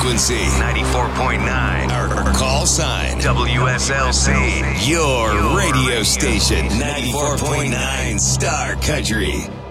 frequency 94.9. or call sign WSLC. your radio station 94.9 Star Country.